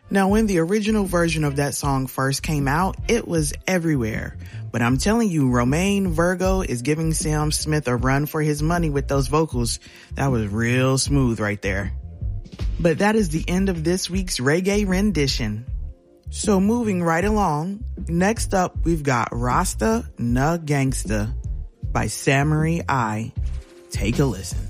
Now, when the original version of that song first came out, it was everywhere. But I'm telling you, Romain Virgo is giving Sam Smith a run for his money with those vocals. That was real smooth right there. But that is the end of this week's reggae rendition. So moving right along, next up we've got Rasta Na Gangsta by Samurai I. Take a listen.